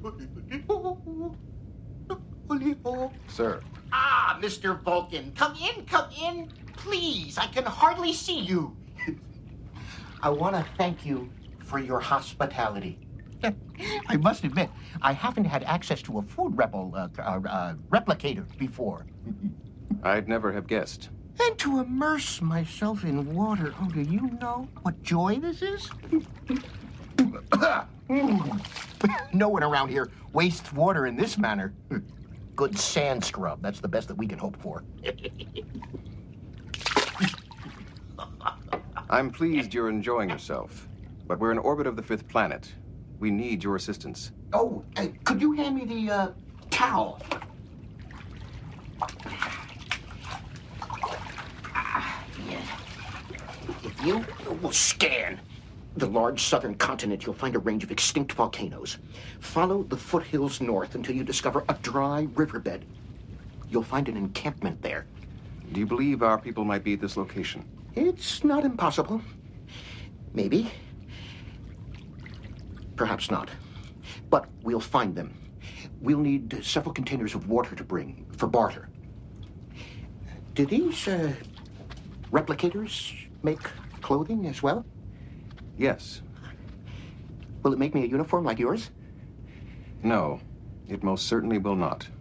Sir. Ah, Mr. Vulcan, come in. Please, I can hardly see you. I want to thank you for your hospitality. I must admit, I haven't had access to a food replicator before. I'd never have guessed. And to immerse myself in water, oh, do you know what joy this is? No one around here wastes water in this manner. Good sand scrub, that's the best that we can hope for. I'm pleased you're enjoying yourself, but we're in orbit of the 5th planet. We need your assistance. Oh, could you hand me the towel? Yeah. If you will scan the large southern continent, you'll find a range of extinct volcanoes. Follow the foothills north until you discover a dry riverbed. You'll find an encampment there. Do you believe our people might be at this location? It's not impossible. Maybe. Perhaps not. But we'll find them. We'll need several containers of water to bring for barter. Do these replicators make clothing as well? Yes. Will it make me a uniform like yours? No, it most certainly will not.